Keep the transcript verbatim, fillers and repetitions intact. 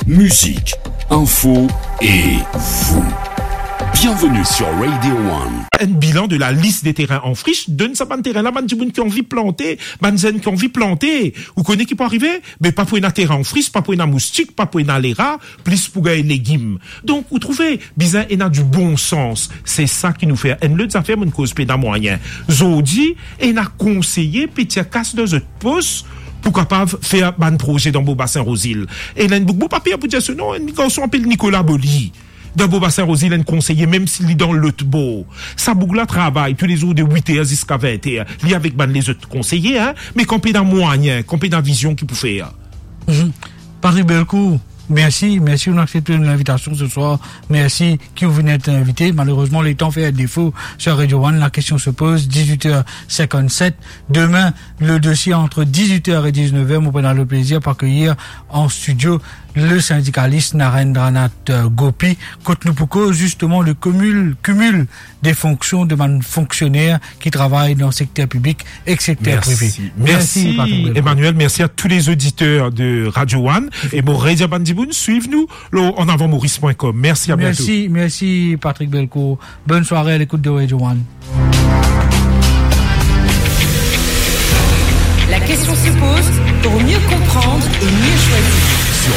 musique, info et vous. Bienvenue sur Radio One. Un bilan de la liste des terrains en friche donne ça ban terrain là, ban gens qui ont envie planter, ban zen qui ont envie planter. Vous connaissez qui peut arriver? Mais pas pour un terrain en friche, pas pour un moustique, pas pour un lera, plus pour gagner légumes. Donc, vous trouvez, bizarre, il a du bon sens. C'est ça qui nous fait. Et l'autre affaire, une cause péda moyen. Zodi, il a conseillé, petit casse de ce poste, pour capable faire un projet dans Beaubassin Rosil. Et il a un beaucoup de papier pour dire ce nom, un garçon appelé Nicolas Boli. Dans Beaubassin Rosil, il a conseillé, même s'il est dans l'autre beau. Ça bougla travaille tous les jours de huit heures jusqu'à vingt heures. Il y a avec ben, les autres conseillers, hein, mais qu'on peut dans moyen, qu'on peut dans vision qu'il peut faire. Mmh. Paris Belcourt. Merci, merci, on a accepté l'invitation ce soir. Merci qui vous venez être invité. Malheureusement, les temps fait un défaut sur Radio One. La question se pose, dix-huit heures cinquante-sept. Demain, le dossier entre dix-huit heures et dix-neuf heures. Nous prenons le plaisir d'accueillir en studio le syndicaliste Narendranath Gopi. Côte nous pour cause, justement, le cumul, cumul des fonctions de fonctionnaires qui travaillent dans le secteur public et le secteur merci. privé. Merci, merci Emmanuel. Merci à tous les auditeurs de Radio One. Et bon, Radio Bandiboun, suivez-nous en avant maurice point com. Merci, à bientôt. Merci, merci Patrick Belcourt. Bonne soirée à l'écoute de Radio One. La question se pose pour mieux comprendre et mieux choisir.